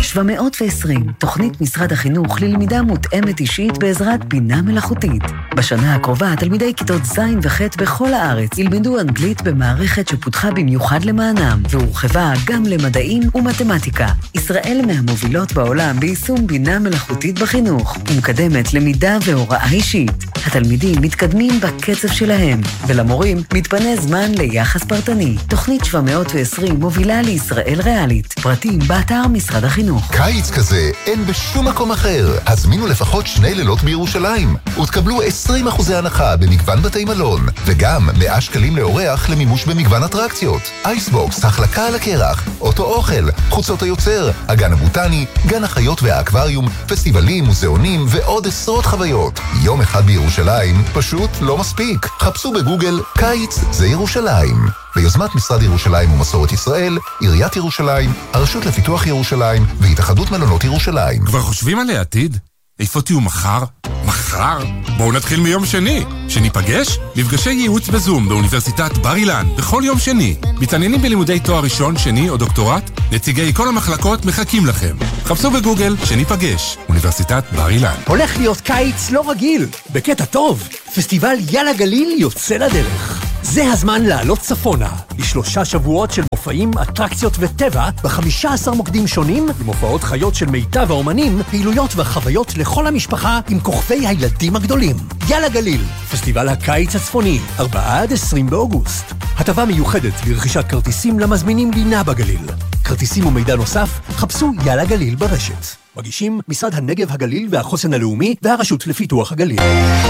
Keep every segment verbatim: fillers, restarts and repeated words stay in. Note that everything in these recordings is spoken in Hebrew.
שבע מאות ועשרים, תוכנית משרד החינוך ללמידה מותאמת אישית בעזרת בינה מלאכותית. בשנה הקרובה, תלמידי כיתות ז' וח' בכל הארץ ילמדו אנגלית במערכת שפותחה במיוחד למענם, והורחבה גם למדעים ומתמטיקה. ישראל מהמובילות בעולם ביישום בינה מלאכותית בחינוך, ומקדמת למידה והוראה אישית. התלמידים מתקדמים בקצב שלהם, ולמורים מתפנה זמן ליחס פרטני. תוכנית שבע מאות ועשרים מובילה לישראל ריאלית. פרטים באתר משרד החינוך. קיץ כזה אין בשום מקום אחר. הזמינו לפחות שני לילות בירושלים, ותקבלו עשרים אחוז הנחה במגוון בתי מלון, וגם מאה שקלים לאורח למימוש במגוון אטרקציות. אייסבוקס, החלקה על הקרח, אוטו אוכל, חוצות היוצר, הגן הבוטני, גן החיות והאקווריום, פסטיבלים, מוזיאונים ועוד עשרות חוויות. יום אחד בירושלים פשוט לא מספיק. חפשו בגוגל קיץ זה ירושלים. ביוזמת משרד ירושלים ומסורת ישראל, עיריית ירושלים, הרשות לפיתוח ירושלים והתאחדות מלונות ירושלים. כבר חושבים על העתיד? איפה תהיו מחר? מחר? בואו נתחיל מיום שני. שניפגש? מפגשי ייעוץ בזום באוניברסיטת בר אילן בכל יום שני. מתעניינים בלימודי תואר ראשון, שני או דוקטורט? נציגי כל המחלקות מחכים לכם. חפשו בגוגל שניפגש. אוניברסיטת בר אילן. הולך להיות קיץ לא רגיל, בקטע טוב. פסטיבל יאללה גליל יוצא לדרך. זה הזמן לעלות צפונה, לשלושה שבועות של מופעים, אטרקציות וטבע, ב-חמישה עשר מוקדים שונים, למופעות חיות של מיטב האומנים, פעילויות וחוויות לכל המשפחה עם כוכבי הילדים הגדולים. יאללה גליל, פסטיבל הקיץ הצפוני, ארבעה עד עשרים באוגוסט. הטבה מיוחדת לרכישת כרטיסים למזמינים לינה בגליל. כרטיסים ומידע נוסף, חפשו יאללה גליל ברשת. מגישים משרד הנגב הגליל והחוסן הלאומי והרשות לפיתוח הגליל.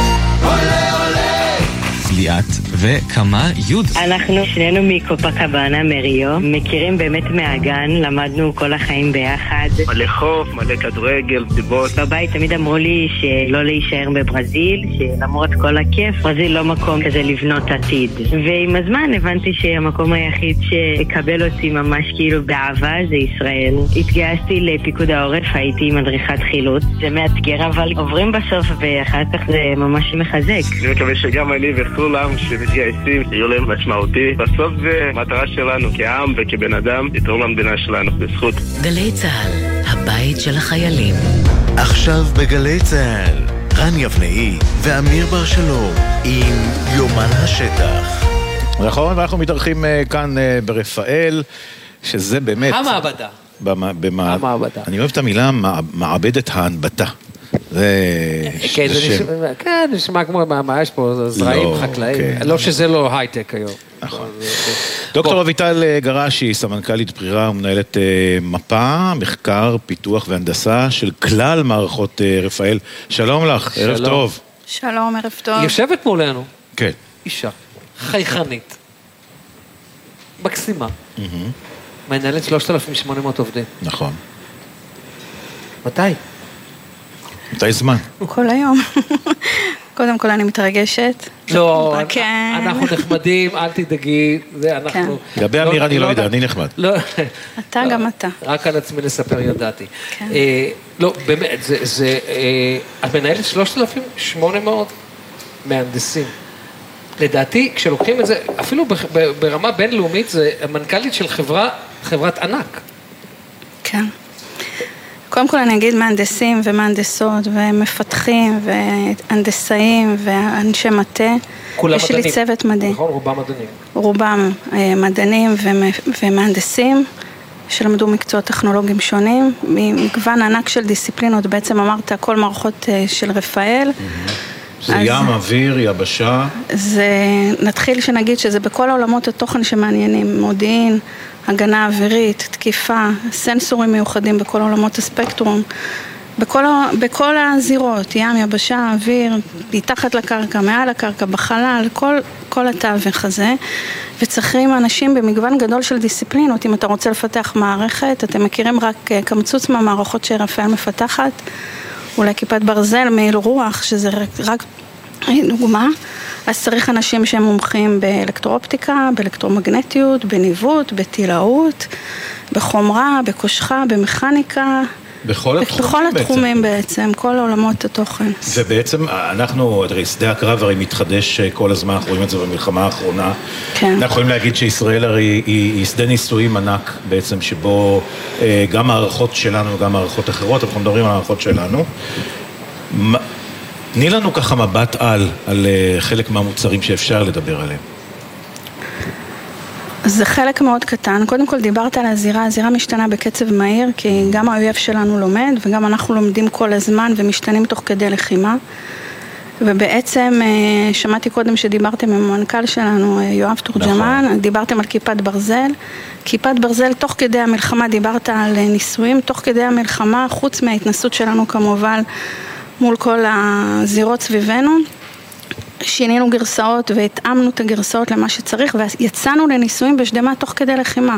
עולה עולה ליאת וכמה יוד. אנחנו שנינו מקופקבנה מריו, מכירים באמת מהגן, למדנו כל החיים ביחד. מלא חוף, מלא כדורגל, סיבות. בבית תמיד אמרו לי שלא להישאר בברזיל, שלמרות כל הכיף, ברזיל לא מקום כזה לבנות עתיד. ועם הזמן הבנתי שהמקום היחיד שיקבל אותי ממש כאילו באהבה זה ישראל. התגייסתי לפיקוד העורף, הייתי מדריכת חילוץ. זה מאתגר אבל עוברים בסוף ואחר כך זה ממש מחזק. אני מקווה שגם אני וכולם שמתגייסים יהיו להם משמעותי. בסוף זה מטרה שלנו כעם וכבן אדם לתרום למדינה שלנו בזכות. גלי צהל, הבית של החיילים. עכשיו בגלי צהל, רן יבנאי ואמיר בר שלום עם יומן השטח. נכון, ואנחנו מתארחים כאן ברפאל, שזה באמת... המעבדה. במה... המעבדה. אני אוהב את המילה מעבדת ההנבטה. כן, נשמע כמו מה יש פה, זרעים חקלאים, לא שזה לא הייטק היום. נכון. דוקטור אביטל גרשי, סמנכ"לית בכירה ומנהלת מפה, מחקר, פיתוח והנדסה של כלל מערכות רפאל. שלום לך, ערב טוב. שלום, ערב טוב. יושבת מולנו. כן. אישה, חייכנית, מקסימה, מנהלת שלושת אלפים ושמונה מאות עובדים. נכון. מתי? מתי זמן? כל היום. קודם כל אני מתרגשת. לא, אנחנו נחמדים, אל תדאגי, זה אנחנו... לגבי אמירה אני לא יודע, אני נחמד. אתה גם אתה. רק על עצמי לספר ידעתי. לא, באמת, זה... את מנהלת שלושת אלפים ושמונה מאות מהנדסים. לדעתי, כשלוקחים את זה, אפילו ברמה בינלאומית, זה מנכ"לית של חברה, חברת ענק. כן. קודם כל אני אגיד מהנדסים ומהנדסות ומפתחים והנדסאים ואנשי מטה. כולם יש לי צוות מדהים. נכון, רובם מדענים. רובם מדענים ומהנדסים שלמדו מקצועות טכנולוגיים שונים, מגוון ענק של דיסציפלינות, בעצם אמרת כל מערכות של רפאל. זה ים, אוויר, יבשה. זה, נתחיל שנגיד שזה בכל העולמות התוכן שמעניינים, מודיעין, הגנה אווירית, תקיפה, סנסורים מיוחדים בכל עולמות הספקטרום, בכל, בכל הזירות, ים, יבשה, אוויר, מתחת לקרקע, מעל הקרקע, בחלל, כל, כל התווך הזה, וצריכים אנשים במגוון גדול של דיסציפלינות. אם אתה רוצה לפתח מערכת, אתם מכירים רק קמצוץ מהמערכות שרפאל מפתחת, אולי כיפת ברזל, מעיל רוח, שזה רק, רק דוגמה, אז צריך אנשים שהם מומחים באלקטרואופטיקה, באלקטרומגנטיות, בניווט, בטילאות, בחומרה, בקושחה, במכניקה, בכל התחומים בכל בעצם. התחומים בעצם, כל עולמות התוכן. ובעצם אנחנו, שדה הקרב הרי מתחדש כל הזמן, אנחנו רואים את זה במלחמה האחרונה. כן. אנחנו יכולים להגיד שישראל הרי היא, היא שדה ניסויים ענק בעצם, שבו גם מערכות שלנו וגם מערכות אחרות, אנחנו מדברים על מערכות שלנו. תני לנו ככה מבט על, על חלק מהמוצרים שאפשר לדבר עליהם. זה חלק מאוד קטן. קודם כל דיברת על הזירה, הזירה משתנה בקצב מהיר, כי גם האויב שלנו לומד, וגם אנחנו לומדים כל הזמן ומשתנים תוך כדי לחימה. ובעצם שמעתי קודם שדיברתם עם המנכ"ל שלנו, יואב תורג'מן, נכון. דיברתם על כיפת ברזל. כיפת ברזל, תוך כדי המלחמה דיברת על ניסויים, תוך כדי המלחמה, חוץ מההתנסות שלנו כמובן, מול כל הזירות סביבנו, שינינו גרסאות והתאמנו את הגרסאות למה שצריך, ויצאנו לניסויים בשדמה תוך כדי לחימה.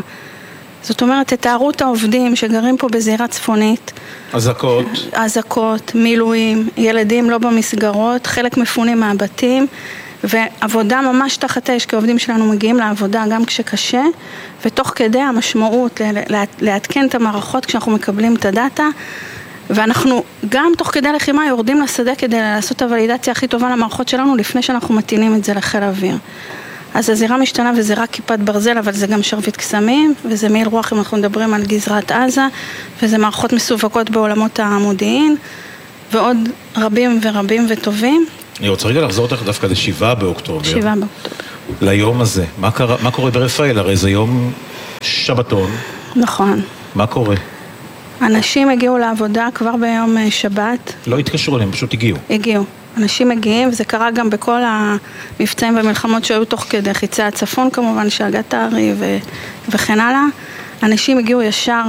זאת אומרת, תתארו את העובדים שגרים פה בזירה צפונית. אזעקות. אזעקות, מילואים, ילדים לא במסגרות, חלק מפונים מהבתים, ועבודה ממש תחת האש, כי העובדים שלנו מגיעים לעבודה גם כשקשה, ותוך כדי המשמעות לעדכן את המערכות כשאנחנו מקבלים את הדאטה, ואנחנו גם תוך כדי לחימה יורדים לשדה כדי לעשות את הוולידציה הכי טובה למערכות שלנו לפני שאנחנו מתאינים את זה לחיל האוויר. אז הזירה משתנה וזה רק כיפת ברזל, אבל זה גם שרביט קסמים, וזה מעיל רוח אם אנחנו מדברים על גזרת עזה, וזה מערכות מסווגות בעולמות המודיעין, ועוד רבים ורבים וטובים. אני רוצה רגע לחזור אותך דווקא לשבעה באוקטובר. שבעה באוקטובר. ליום הזה. מה קרה, מה קורה ברפאל? הרי זה יום שבתון. נכון. מה קורה? אנשים הגיעו לעבודה כבר ביום שבת. לא התקשרו להם, פשוט הגיעו. הגיעו. אנשים מגיעים, וזה קרה גם בכל המבצעים והמלחמות שהיו תוך כדי חיצי הצפון כמובן, שאגת הארי ו... וכן הלאה. אנשים הגיעו ישר,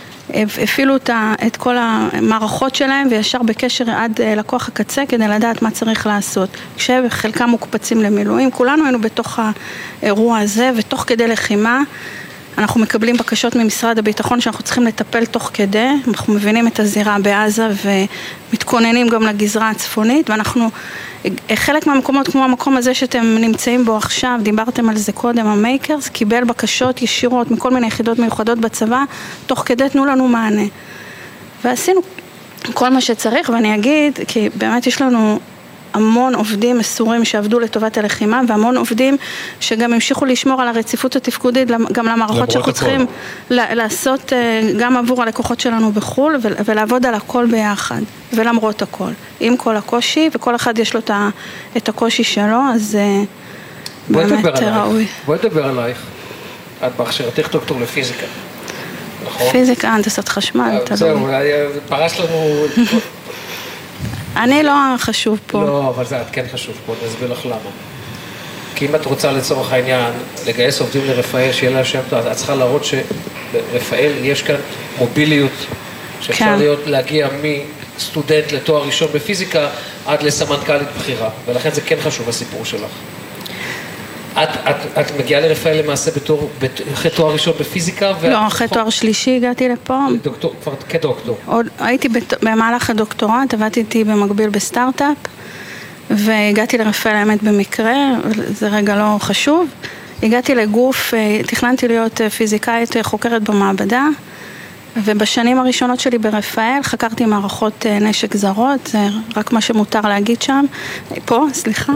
הפעילו את כל המערכות שלהם, וישר בקשר עד לקוח הקצה כדי לדעת מה צריך לעשות. כשחלקם מוקפצים למילואים, כולנו היינו בתוך האירוע הזה, ותוך כדי לחימה, אנחנו מקבלים בקשות ממשרד הביטחון שאנחנו צריכים לטפל תוך כדי, אנחנו מבינים את הזירה בעזה ומתכוננים גם לגזרה הצפונית, ואנחנו, חלק מהמקומות כמו המקום הזה שאתם נמצאים בו עכשיו, דיברתם על זה קודם, המייקרס, קיבל בקשות ישירות מכל מיני יחידות מיוחדות בצבא, תוך כדי תנו לנו מענה. ועשינו כל מה שצריך, ואני אגיד, כי באמת יש לנו המון עובדים מסורים שעבדו לטובת הלחימה, והמון עובדים שגם המשיכו לשמור על הרציפות התפקודית, גם למערכות שאנחנו צריכים לעשות גם עבור הלקוחות שלנו בחול, ולעבוד על הכל ביחד, ולמרות הכל. עם כל הקושי, וכל אחד יש לו את הקושי שלו, אז באמת ראוי. בואי נדבר עלייך. את בהכשרתך דוקטור לפיזיקה. נכון? פיזיקה, הנדסת חשמל. זהו, פרס לנו... אני לא חשוב פה. לא, אבל זה כן חשוב פה, אני אסביר לך למה. כי אם את רוצה לצורך העניין לגייס עובדים לרפאל, שיהיה לה שם טוב, את צריכה להראות שברפאל יש כאן מוביליות, שאפשר כן. להיות, להגיע מסטודנט לתואר ראשון בפיזיקה, עד לסמנכ"לית בחירה, ולכן זה כן חשוב הסיפור שלך. את, את, את מגיעה לרפאל למעשה בתור, אחרי תואר ראשון בפיזיקה? לא, אחרי תואר שלישי הגעתי לפה. דוקטור, כבר כדוקטור. עוד, הייתי בת, במהלך הדוקטורט, עבדתי איתי במקביל בסטארט-אפ, והגעתי לרפאל האמת במקרה, זה רגע לא חשוב. הגעתי לגוף, תכננתי להיות פיזיקאית חוקרת במעבדה, ובשנים הראשונות שלי ברפאל חקרתי מערכות נשק זרות, זה רק מה שמותר להגיד שם, פה, סליחה,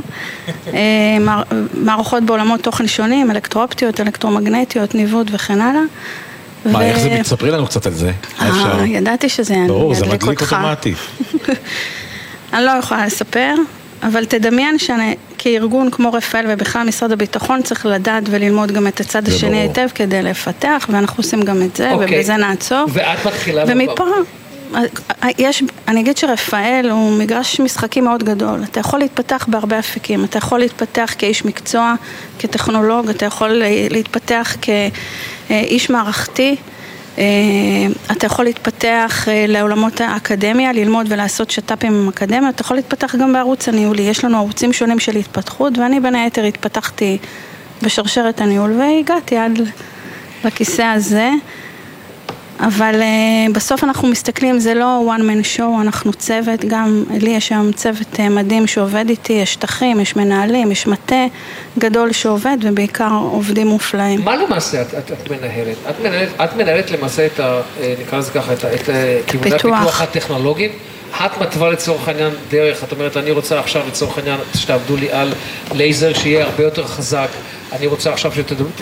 מערכות בעולמות תוכן שונים, אלקטרואופטיות, אלקטרומגנטיות, ניווט וכן הלאה. מה, איך זה מצפרי לנו קצת על זה? ידעתי שזה ידליק אותך. ברור, זה מדליק אוטומטי. אני לא יכולה לספר, אבל תדמיין שאני כארגון כמו רפאל ובכלל משרד הביטחון צריך לדעת וללמוד גם את הצד השני היטב כדי לפתח, ואנחנו עושים גם את זה, ובזה נעצור. ואת מתחילה... ומפה, יש, אני אגיד שרפאל הוא מגרש משחקים מאוד גדול. אתה יכול להתפתח בהרבה אפיקים, אתה יכול להתפתח כאיש מקצוע, כטכנולוג, אתה יכול להתפתח כאיש מערכתי, אתה יכול להתפתח לעולמות האקדמיה, ללמוד ולעשות שטאפים עם אקדמיה, אתה יכול להתפתח גם בערוץ הניהולי, יש לנו ערוצים שונים של התפתחות, ואני בין היתר התפתחתי בשרשרת הניהול, והגעתי עד לכיסא הזה. אבל uh, בסוף אנחנו מסתכלים, זה לא one man show, אנחנו צוות, גם לי יש היום צוות uh, מדהים שעובד איתי, יש שטחים, יש מנהלים, יש מטה גדול שעובד, ובעיקר עובדים מופלאים. מה למעשה את, את, את מנהלת? את מנהלת, את מנהלת למעשה את ה, נקרא לזה ככה, את, את כיווני הפיתוח הטכנולוגיים? את מתווה לצורך העניין דרך, את אומרת, אני רוצה עכשיו לצורך העניין שתעבדו לי על לייזר שיהיה הרבה יותר חזק, אני רוצה עכשיו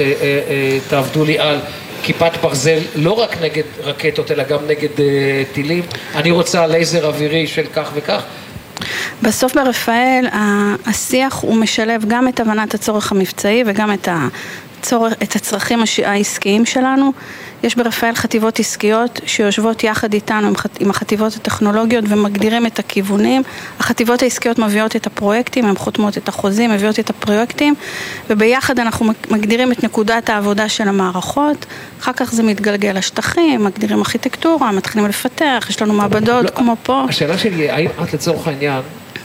שתעבדו לי על כיפת ברזל, לא רק נגד רקטות, אלא גם נגד uh, טילים. אני רוצה לייזר אווירי של כך וכך. בסוף ברפאל, השיח הוא משלב גם את הבנת הצורך המבצעי וגם את הצורך, את הצרכים העסקיים שלנו. יש ברפאל חטיבות עסקיות שיושבות יחד איתנו עם החטיבות הטכנולוגיות ומגדירים את הכיוונים. החטיבות העסקיות מביאות את הפרויקטים, הן חותמות את החוזים, מביאות את הפרויקטים, וביחד אנחנו מגדירים את נקודת העבודה של המערכות. אחר כך זה מתגלגל לשטחים, מגדירים ארכיטקטורה, מתחילים לפתח, יש לנו מעבדות לא, כמו פה. השאלה שלי, האם את לצורך העניין,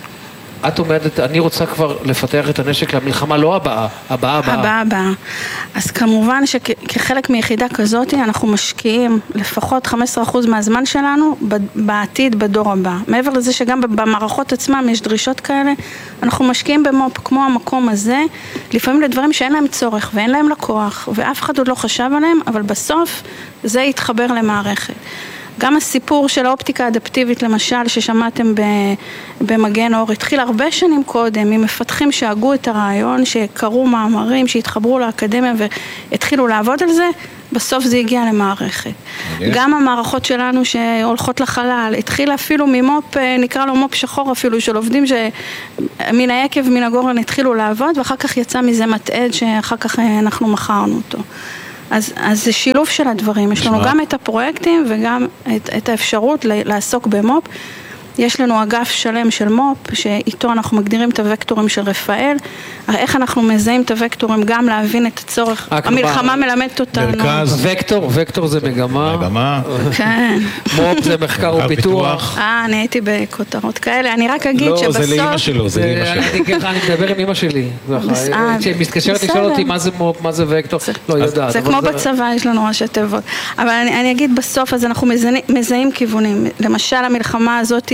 את אומרת, אני רוצה כבר לפתח את הנשק למלחמה, לא הבאה, הבאה הבאה. הבאה הבאה. אז כמובן שכחלק מיחידה כזאת, אנחנו משקיעים לפחות חמישה עשר אחוז מהזמן שלנו בעתיד, בדור הבא. מעבר לזה שגם במערכות עצמם יש דרישות כאלה, אנחנו משקיעים במופ כמו המקום הזה, לפעמים לדברים שאין להם צורך ואין להם לקוח, ואף אחד עוד לא חשב עליהם, אבל בסוף זה יתחבר למערכת. גם הסיפור של האופטיקה האדפטיבית, למשל, ששמעתם במגן אור, התחיל הרבה שנים קודם, עם מפתחים שהגו את הרעיון, שקראו מאמרים, שהתחברו לאקדמיה והתחילו לעבוד על זה, בסוף זה הגיע למערכת. גם המערכות שלנו שהולכות לחלל, התחיל אפילו ממופ, נקרא לו מופ שחור אפילו, של עובדים שמן היקב, מן הגורן התחילו לעבוד, ואחר כך יצא מזה מתעד שאחר כך אנחנו מכרנו אותו. אז, אז זה שילוב של הדברים, יש לנו גם את הפרויקטים וגם את, את האפשרות לעסוק במופ. יש לנו אגף שלם של מופ, שאיתו אנחנו מגדירים את הוקטורים של רפאל, איך אנחנו מזהים את הוקטורים, גם להבין את הצורך, המלחמה מלמדת אותנו. מרכז, וקטור, וקטור זה מגמה. מגמה. כן. מופ זה מחקר ופיתוח. אה, אני הייתי בכותרות כאלה, אני רק אגיד שבסוף... לא, זה לאמא שלו, זה לאמא שלו. אני מדבר עם אמא שלי. כשהיא מתקשרת לשאול אותי מה זה מופ, מה זה וקטור, לא יודעת. זה כמו בצבא, יש לנו ראשי תיבות. אבל אני אגיד בסוף, אז אנחנו מזהים כיוונים. למשל, המלחמה הזאת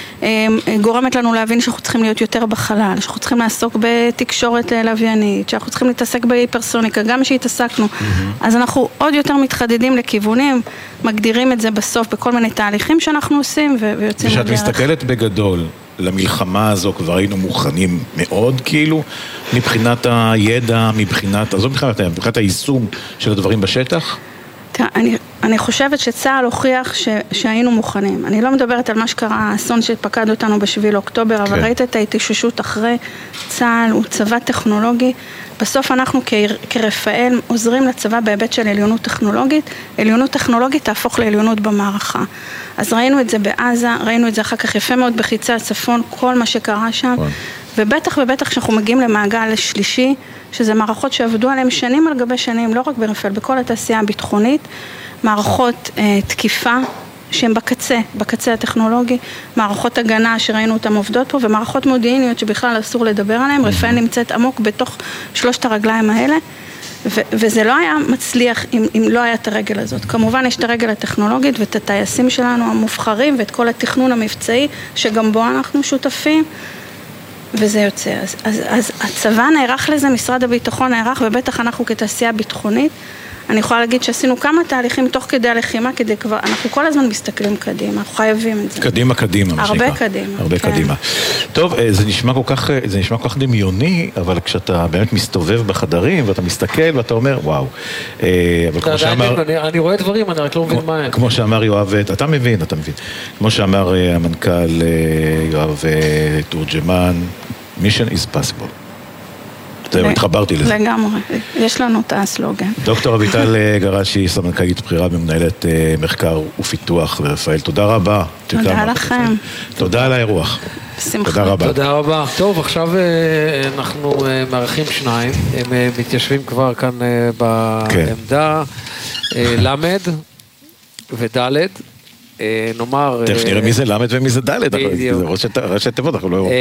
גורמת לנו להבין שאנחנו צריכים להיות יותר בחלל, שאנחנו צריכים לעסוק בתקשורת לוויינית, שאנחנו צריכים להתעסק בהיפרסוניקה, גם שהתעסקנו. אז אנחנו עוד יותר מתחדדים לכיוונים, מגדירים את זה בסוף בכל מיני תהליכים שאנחנו עושים ויוצאים לדרך. ושאת מסתכלת בגדול למלחמה הזו, כבר היינו מוכנים מאוד, כאילו, מבחינת הידע, מבחינת, אז לא מבחינת, מבחינת היישום של הדברים בשטח? אני, אני חושבת שצה"ל הוכיח ש, שהיינו מוכנים. אני לא מדברת על מה שקרה, האסון שפקד אותנו בשביל אוקטובר, כן. אבל ראית את ההתאוששות אחרי. צה"ל הוא צבא טכנולוגי. בסוף אנחנו כ, כרפאל עוזרים לצבא בהיבט של עליונות טכנולוגית. עליונות טכנולוגית תהפוך לעליונות במערכה. אז ראינו את זה בעזה, ראינו את זה אחר כך יפה מאוד בחיצה הצפון, כל מה שקרה שם. כן. ובטח ובטח שאנחנו מגיעים למעגל שלישי, שזה מערכות שעבדו עליהם שנים על גבי שנים, לא רק ברפאל, בכל התעשייה הביטחונית, מערכות אה, תקיפה שהן בקצה, בקצה הטכנולוגי, מערכות הגנה שראינו אותן עובדות פה, ומערכות מודיעיניות שבכלל אסור לדבר עליהן, רפאל נמצאת עמוק בתוך שלושת הרגליים האלה, ו- וזה לא היה מצליח אם, אם לא היה את הרגל הזאת. כמובן יש את הרגל הטכנולוגית ואת הטייסים שלנו המובחרים, ואת כל התכנון המבצעי, שגם בו אנחנו שותפים, וזה יוצא. אז, אז, אז הצבא נערך לזה, משרד הביטחון נערך, ובטח אנחנו כתעשייה ביטחונית, אני יכולה להגיד שעשינו כמה תהליכים תוך כדי הלחימה, כדי כבר, אנחנו כל הזמן מסתכלים קדימה, אנחנו חייבים את זה. קדימה, קדימה, מה שנקרא. הרבה קדימה. הרבה כן. קדימה. טוב, זה נשמע כל כך, זה נשמע כל כך דמיוני, אבל כשאתה באמת מסתובב בחדרים, ואתה מסתכל, ואתה אומר, וואו. אבל כמו שאמר... אני, אני רואה דברים, אני רק לא מבין מה הם. כמו שאמר יואב, אתה מבין, אתה מבין. כמו שאמר המנכ"ל יואב תורג'מן, mission is possible. זהו, התחברתי לזה. לגמרי, יש לנו את הסלוגן. דוקטור אביטל גרשי, סמנכ"לית בכירה במנהלת מחקר ופיתוח לרפאל. תודה רבה. תודה לכם. תודה על האירוח. בשמחה. תודה רבה. תודה רבה. טוב, עכשיו אנחנו מארחים שניים, הם מתיישבים כבר כאן בעמדה, למד ודלת. נאמר... תכף נראה מי זה למד ומי זה דלת, זה ראשי תיבות, אנחנו לא רואים.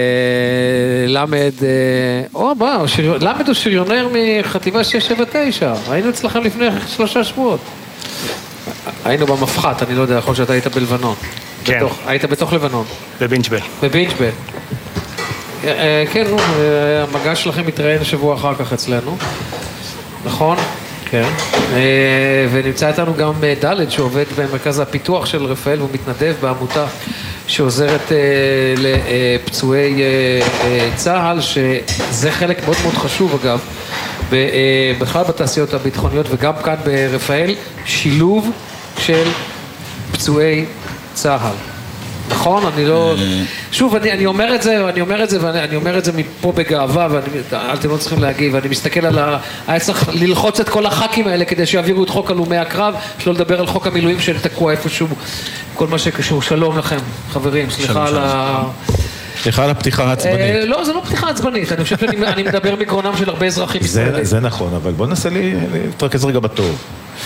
למד, או מה, למד הוא שריונר מחטיבה שש שבע תשע, היינו אצלכם לפני שלושה שבועות. היינו במפחת, אני לא יודע, יכול שאתה היית בלבנון. כן. בתוך, היית בתוך לבנון. בבינג'בל. בבינג'בל. כן, נו, המגע שלכם מתראיין שבוע אחר כך אצלנו. נכון? כן. ונמצא איתנו גם דלת שעובד במרכז הפיתוח של רפאל, והוא מתנדב בעמותה שעוזרת לפצועי צה"ל, שזה חלק מאוד מאוד חשוב אגב, בכלל בתעשיות הביטחוניות וגם כאן ברפאל, שילוב של פצועי צה"ל. נכון? אני לא... שוב, אני, אני אומר את זה, אני אומר את זה, ואני אומר את זה מפה בגאווה, ואתם לא צריכים להגיב, ואני מסתכל על ה... היה צריך ללחוץ את כל הח"כים האלה כדי שיעבירו את חוק הלומי הקרב, שלא לדבר על חוק המילואים שתקוע איפשהו, כל מה שקשור. שלום לכם, חברים, סליחה על ה... סליחה על הפתיחה העצבנית. לא, זה לא פתיחה עצבנית, אני חושב שאני מדבר מגרונם של הרבה אזרחים ישראלים. זה נכון, אבל בוא ננסה להתרכז רגע בטוב.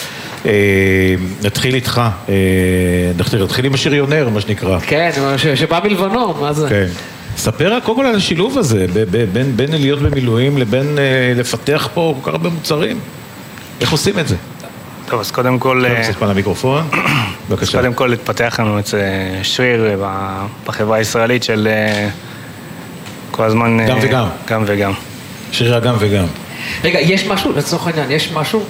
נתחיל איתך, נתחיל עם השריונר, מה שנקרא. כן, שבא מלבנון, מה זה? כן. ספר קודם כל על השילוב הזה, בין להיות במילואים לבין לפתח פה כל כך הרבה מוצרים. איך עושים את זה? טוב, אז קודם כל... קצת פעם למיקרופון. בבקשה. קודם כל להתפתח לנו את שריר בחברה הישראלית של כל הזמן... גם וגם. גם וגם. שריר גם וגם. רגע, יש משהו, לצורך העניין, יש משהו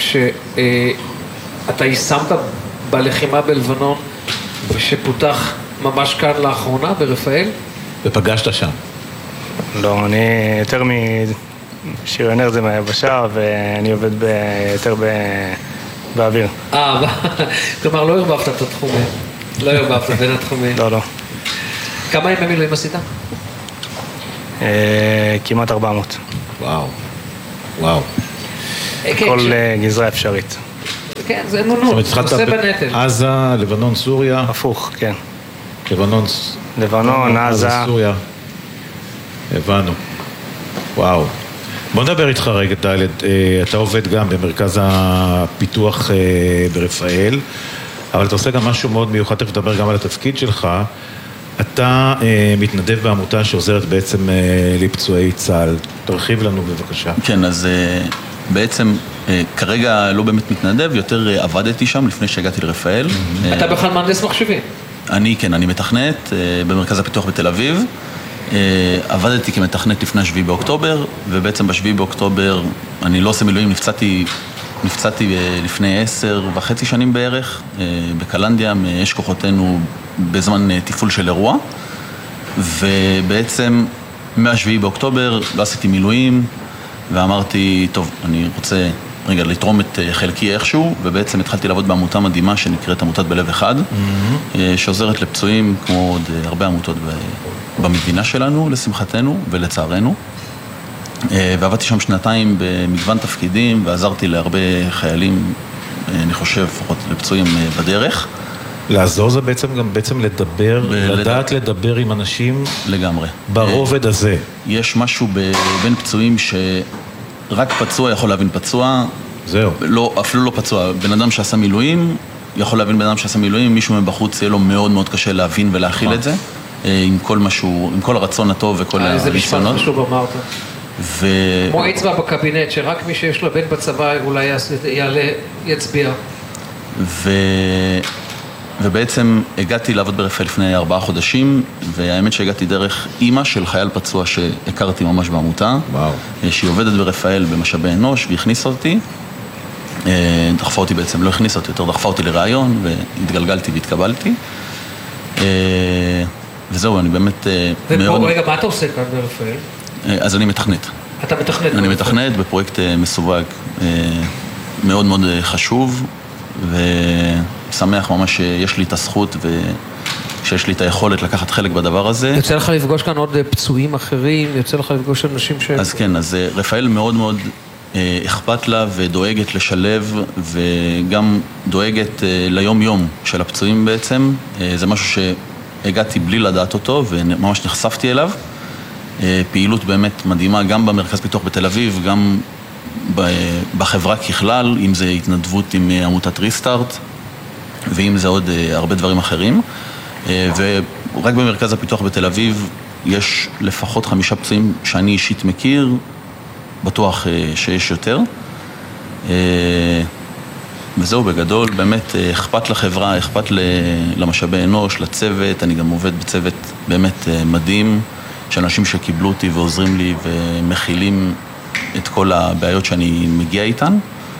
שאתה יישמת בלחימה בלבנון ושפותח ממש כאן לאחרונה ברפאל? ופגשת שם? לא, אני יותר משריונר זה מהיבשה ואני עובד יותר באוויר. אה, כלומר לא הרבבת את התחומים, לא הרבבת בין התחומים. לא, לא. כמה ימי מילואים עשית? כמעט ארבע מאות. וואו, וואו. כל גזרה אפשרית. כן, זה נונו, נושא בנטל. עזה, לבנון, סוריה. הפוך, כן. לבנון, לבנון, עזה. סוריה. הבנו. וואו. בוא נדבר איתך רגע, דלת. אתה עובד גם במרכז הפיתוח ברפאל, אבל אתה עושה גם משהו מאוד מיוחד, אתה מדבר גם על התפקיד שלך. אתה מתנדב בעמותה שעוזרת בעצם לפצועי צה"ל. תרחיב לנו בבקשה. כן, אז בעצם כרגע לא באמת מתנדב, יותר עבדתי שם לפני שהגעתי לרפאל. אתה בכלל מהנדס מחשבים? אני, כן, אני מתכנת במרכז הפיתוח בתל אביב. עבדתי כמתכנת לפני השביעי באוקטובר, ובעצם בשביעי באוקטובר אני לא עושה מילואים, נפצעתי, נפצעתי לפני עשר וחצי שנים בערך, בקלנדיה, מאש כוחותינו בזמן טיפול של אירוע, ובעצם מהשביעי באוקטובר לא עשיתי מילואים, ואמרתי, טוב, אני רוצה רגע לתרום את חלקי איכשהו, ובעצם התחלתי לעבוד בעמותה מדהימה שנקראת עמותת בלב אחד, mm-hmm. שעוזרת לפצועים כמו עוד הרבה עמותות במדינה שלנו, לשמחתנו ולצערנו. ועבדתי שם שנתיים במגוון תפקידים, ועזרתי להרבה חיילים, אני חושב, לפחות לפצועים בדרך. לעזור זה בעצם גם בעצם לדבר, לדעת לדבר עם אנשים לגמרי. ברובד הזה. יש משהו בין פצועים שרק פצוע יכול להבין פצוע. זהו. לא, אפילו לא פצוע. בן אדם שעשה מילואים יכול להבין בן אדם שעשה מילואים, מישהו מבחוץ יהיה לו מאוד מאוד קשה להבין ולהכיל את זה. עם כל משהו, עם כל הרצון הטוב וכל הניסיונות. איזה משפט חשוב אמרת. ו... כמו אצבע בקבינט, שרק מי שיש לו בן בצבא אולי יעלה, יצביע. ו... ובעצם הגעתי לעבוד ברפאל לפני ארבעה חודשים, והאמת שהגעתי דרך אימא של חייל פצוע שהכרתי ממש בעמותה. וואו. שהיא עובדת ברפאל במשאבי אנוש, והכניסה אותי. דחפה אותי בעצם, לא הכניסה אותי יותר, דחפה אותי לרעיון, והתגלגלתי והתקבלתי. וזהו, אני באמת מאוד... ורגע, מה אתה עושה כאן ברפאל? אז אני מתכנת. אתה מתכנת? אני מתכנת בפרויקט מסווג מאוד מאוד חשוב, ושמח ממש שיש לי את הזכות ושיש לי את היכולת לקחת חלק בדבר הזה. יוצא לך לפגוש כאן עוד פצועים אחרים? יוצא לך לפגוש אנשים ש... אז כן, אז רפאל מאוד מאוד אכפת לה ודואגת לשלב, וגם דואגת ליום יום של הפצועים בעצם. זה משהו שהגעתי בלי לדעת אותו וממש נחשפתי אליו. פעילות באמת מדהימה גם במרכז פיתוח בתל אביב, גם בחברה ככלל, אם זה התנדבות עם עמותת ריסטארט, ואם זה עוד הרבה דברים אחרים. ורק במרכז הפיתוח בתל אביב יש לפחות חמישה פצועים שאני אישית מכיר, בטוח שיש יותר. וזהו בגדול, באמת אכפת לחברה, אכפת למשאבי אנוש, לצוות, אני גם עובד בצוות באמת מדהים, של אנשים שקיבלו אותי ועוזרים לי ומכילים את כל הבעיות שאני מגיע איתן.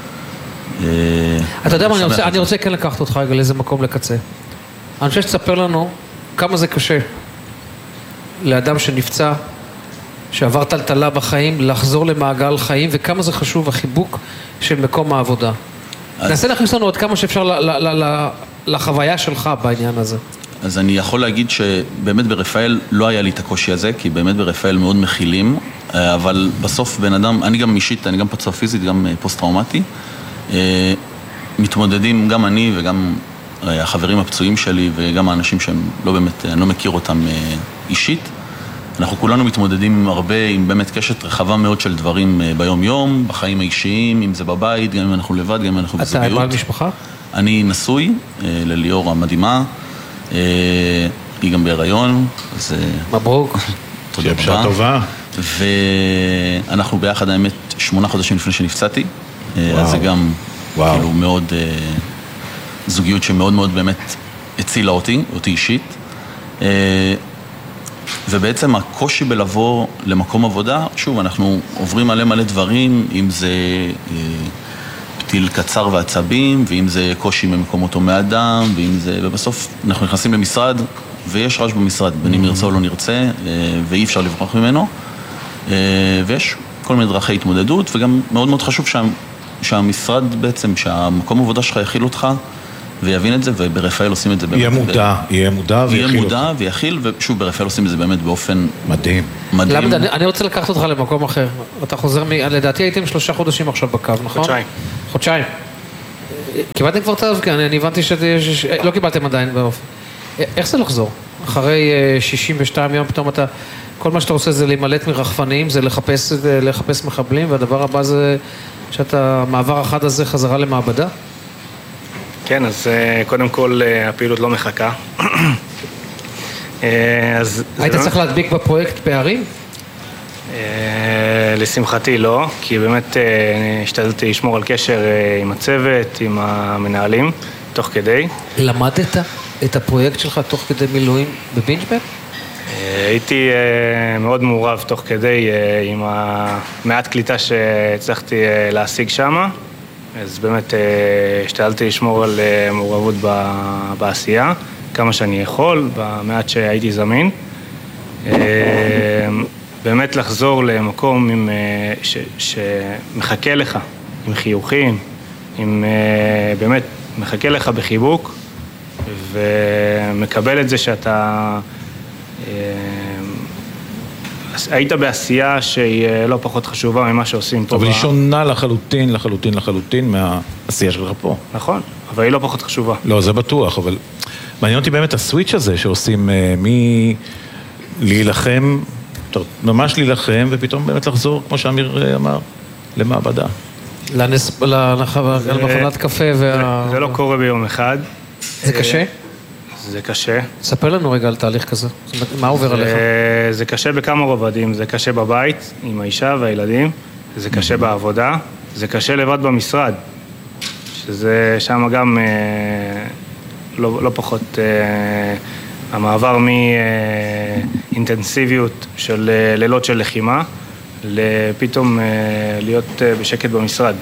אתה יודע מה, אני רוצה, אני רוצה כן לקחת אותך רגע לאיזה מקום לקצה. אני חושב שתספר לנו כמה זה קשה לאדם שנפצע, שעבר טלטלה בחיים, לחזור למעגל חיים, וכמה זה חשוב החיבוק של מקום העבודה. ננסה להכניס לנו עוד כמה שאפשר לחוויה שלך בעניין הזה. אז אני יכול להגיד שבאמת ברפאל לא היה לי את הקושי הזה, כי באמת ברפאל מאוד מכילים, אבל בסוף בן אדם, אני גם אישית, אני גם פצוע פיזית, גם פוסט-טראומטי, מתמודדים גם אני וגם החברים הפצועים שלי וגם האנשים שהם לא באמת, אני לא מכיר אותם אישית. אנחנו כולנו מתמודדים הרבה עם באמת קשת רחבה מאוד של דברים ביום יום, בחיים האישיים, אם זה בבית, גם אם אנחנו לבד, גם אם אנחנו בזוגיות. אתה בעל משפחה? אני נשוי לליאור המדהימה, היא גם בהיריון, אז... מברוק. תודה רבה. שבשעה טובה. ואנחנו ביחד האמת שמונה חודשים לפני שנפצעתי, אז זה גם כאילו מאוד, זוגיות שמאוד מאוד באמת הצילה אותי, אותי אישית. ובעצם הקושי בלבוא למקום עבודה, שוב, אנחנו עוברים מלא מלא דברים, אם זה פתיל קצר ועצבים, ואם זה קושי ממקומות הומי אדם, ואם זה, ובסוף אנחנו נכנסים למשרד, ויש רעש במשרד, בין אם נרצה או לא נרצה, ואי אפשר לברוח ממנו, ויש כל מיני דרכי התמודדות, וגם מאוד מאוד חשוב שה, שהמשרד בעצם, שהמקום עבודה שלך יכיל אותך, ויבין את זה, וברפאל עושים את זה באמת... יהיה מודע, יהיה מודע ויכיל. יהיה מודע ויכיל, ושוב, ברפאל עושים את זה באמת באופן... מדהים. מדהים. למה, אני, אני רוצה לקחת אותך למקום אחר. אתה חוזר מ... לדעתי הייתם שלושה חודשים עכשיו בקו, נכון? חודשיים. חודשיים. קיבלתם כבר תו, כי אני, אני הבנתי שיש... לא קיבלתם עדיין באופן. איך זה לחזור? אחרי שישים ושתיים יום פתאום אתה... כל מה שאתה עושה זה להימלט מרחפנים, זה לחפש, לחפש מחבלים, והדבר הבא זה שאתה מעבר אחד הזה חזרה למעבדה? כן, אז קודם כל הפעילות לא מחכה. אז היית צריך להדביק בפרויקט פערים? לשמחתי לא, כי באמת השתדלתי לשמור על קשר עם הצוות, עם המנהלים, תוך כדי. למדת את הפרויקט שלך תוך כדי מילואים בבינג'בק? הייתי מאוד מעורב תוך כדי עם המעט קליטה שהצלחתי להשיג שמה. אז באמת השתדלתי לשמור על מעורבות בעשייה, כמה שאני יכול, במעט שהייתי זמין. באמת לחזור למקום עם, ש, שמחכה לך, עם חיוכים, עם, באמת מחכה לך בחיבוק, ומקבל את זה שאתה היית בעשייה שהיא לא פחות חשובה ממה שעושים פה. אבל היא שונה לחלוטין, לחלוטין, לחלוטין מהעשייה שלך פה. נכון, אבל היא לא פחות חשובה. לא, זה בטוח, אבל מעניין אותי באמת הסוויץ' הזה שעושים מי להילחם, ממש להילחם, ופתאום באמת לחזור, כמו שאמיר אמר, למעבדה. למכונת קפה וה... זה לא קורה ביום אחד. זה קשה? זה קשה. ספר לנו רגע על תהליך כזה. מה עובר עליך? זה קשה בכמה רבדים. זה קשה בבית, עם האישה והילדים. זה קשה בעבודה. זה קשה לבד במשרד. שזה שם גם לא, לא פחות המעבר מאינטנסיביות של לילות של לחימה, לפתאום להיות בשקט במשרד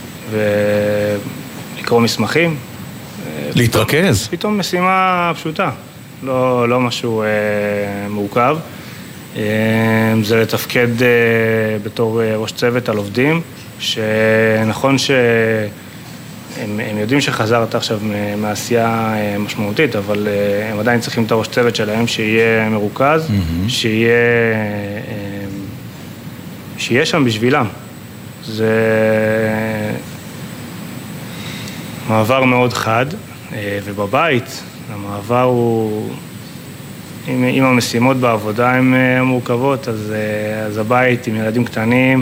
ולקרוא מסמכים. להתרכז. פתאום, פתאום משימה פשוטה, לא, לא משהו אה, מורכב. אה, זה לתפקד אה, בתור אה, ראש צוות על עובדים, שנכון שהם הם יודעים שחזרת עכשיו מעשייה אה, משמעותית, אבל אה, הם עדיין צריכים את הראש צוות שלהם שיהיה מרוכז, mm-hmm. שיהיה, אה, שיהיה שם בשבילם. זה מעבר מאוד חד. ובבית, המעבר הוא, אם, אם המשימות בעבודה הן מורכבות, אז, אז הבית עם ילדים קטנים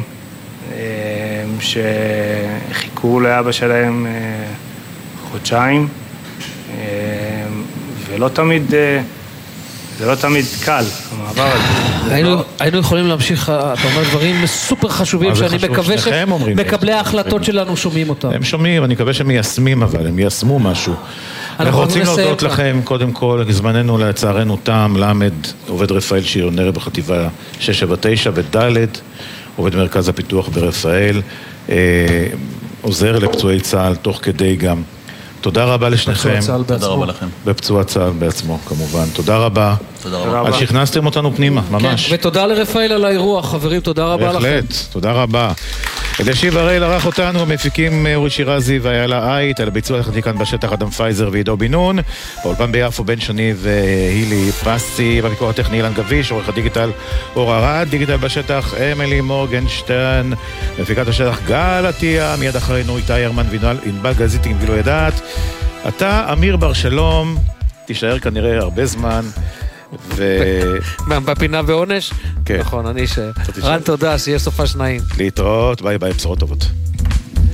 שחיכו לאבא שלהם חודשיים, ולא תמיד, זה לא תמיד קל, המעבר הזה. היינו יכולים להמשיך, אתה אומר דברים סופר חשובים, שאני מקווה שמקבלי ההחלטות שלנו שומעים אותם. הם שומעים, אני מקווה שהם מיישמים, אבל הם יישמו משהו. אנחנו רוצים להודות לכם, קודם כל, זמננו לצערנו תם, למד, עובד רפאל שיונר בחטיבה שש שבע תשע וד' עובד מרכז הפיתוח ברפאל, עוזר לפצועי צה"ל, תוך כדי גם. תודה רבה לשניכם. תודה רבה לכם. בפצוע צה"ל בעצמו, כמובן. תודה רבה. תודה רבה. על שכנסתם אותנו פנימה, ממש. ותודה לרפאל על האירוח, חברים, תודה רבה לכם. בהחלט, תודה רבה. אלישיב הראל ערך אותנו, המפיקים אורי שירזי ואיילה אייט, על ביצוע תחתי כאן בשטח אדם פייזר ועידו בן נון, באולפן ביפו בן שני והילי פסי, בפיקוח הטכני אילן גביש, עורך הדיגיטל אור ארד, דיגיטל בשטח אמילי מורגנשטיין, מפיקת השטח גל עטיה, מיד אחרינו איתי הרמן וענבל גזית עם גילוי דעת. אתה אמיר בר שלום, תישאר כנראה הרבה זמן ו... בפינה ועונש? כן. נכון, אני ש... רן, תודה, שיהיה סופה שניים. להתראות, ביי ביי, בשורות טובות.